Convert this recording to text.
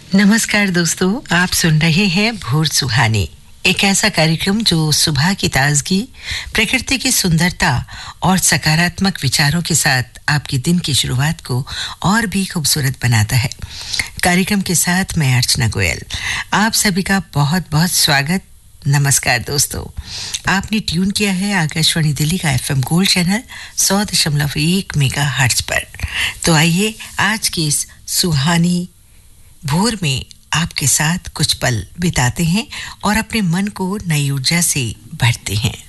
नमस्कार दोस्तों, आप सुन रहे हैं भोर सुहानी, एक ऐसा कार्यक्रम जो सुबह की ताजगी, प्रकृति की सुंदरता और सकारात्मक विचारों के साथ आपके दिन की शुरुआत को और भी खूबसूरत बनाता है। कार्यक्रम के साथ मैं अर्चना गोयल, आप सभी का बहुत-बहुत स्वागत। नमस्कार दोस्तों, आपने ट्यून किया है आकाशवाणी दिल्ली का एफएम गोल्ड चैनल 100.1 मेगाहर्ट्ज पर। तो आइए आज की इस सुहानी भोर में आपके साथ कुछ पल बिताते हैं और अपने मन को नई ऊर्जा से भरते हैं।